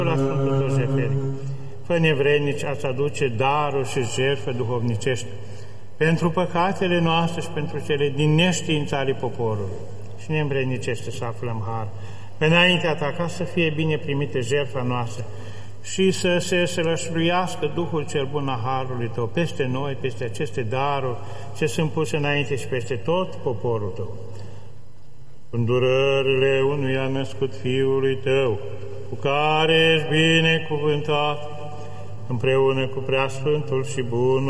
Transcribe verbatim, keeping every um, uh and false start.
la Sfântul tău jertfenic. Fă nevrednici ați aduce daruri și jertfe duhovnicești pentru păcatele noastre și pentru cele din neștiință ale poporului. Și ne învrednicește să aflăm har înaintea ta, ca să fie bine primite jertfa noastră și să se sălășluiască Duhul cel bun a harului tău peste noi, peste aceste daruri ce sunt puse înainte și peste tot poporul tău. Îndurările unuia născut Fiului tău, cu care ești binecuvântat, împreună cu Preasfântul și Bunul